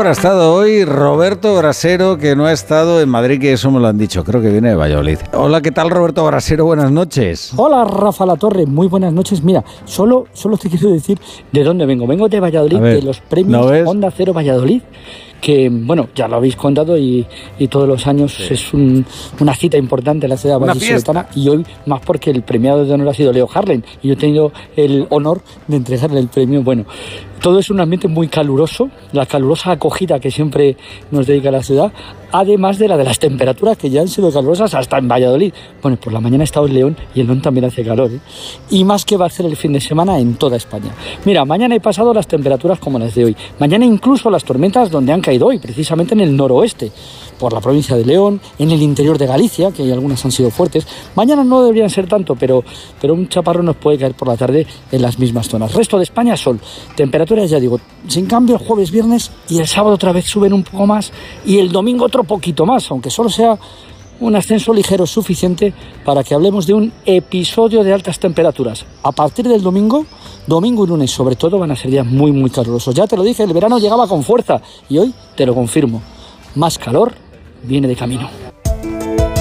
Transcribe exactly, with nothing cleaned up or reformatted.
habrá estado hoy Roberto Brasero, que no ha estado en Madrid, que eso me lo han dicho, creo que viene de Valladolid. Hola, ¿qué tal, Roberto Brasero? Buenas noches. Hola, Rafa Latorre, muy buenas noches. Mira, solo, solo te quiero decir de dónde vengo. Vengo de Valladolid, ver, de los premios ¿no Onda Cero Valladolid, que, bueno, ya lo habéis contado y, y todos los años sí. es un, una cita importante en la ciudad vallisoletana, y hoy más porque el premiado de honor ha sido Leo Harlem y yo he tenido el honor de entregarle el premio. Bueno, todo es un ambiente muy caluroso, la calurosa acogida que siempre nos dedica la ciudad, además de la de las temperaturas que ya han sido calurosas hasta en Valladolid. Bueno, por la mañana he estado en León y en León también hace calor, ¿eh? Y más que va a ser el fin de semana en toda España. Mira, mañana he pasado las temperaturas como las de hoy. Mañana incluso las tormentas donde han caído hoy, precisamente en el noroeste, por la provincia de León, en el interior de Galicia, que algunas han sido fuertes. Mañana no deberían ser tanto, pero, pero un chaparrón nos puede caer por la tarde en las mismas zonas. Resto de España, sol. Temperaturas, ya digo, sin cambio el jueves, viernes, y el sábado otra vez suben un poco más, y el domingo otro poquito más, aunque solo sea un ascenso ligero suficiente para que hablemos de un episodio de altas temperaturas. A partir del domingo, domingo y lunes sobre todo, van a ser días muy muy calurosos. Ya te lo dije, el verano llegaba con fuerza y hoy te lo confirmo. Más calor viene de camino.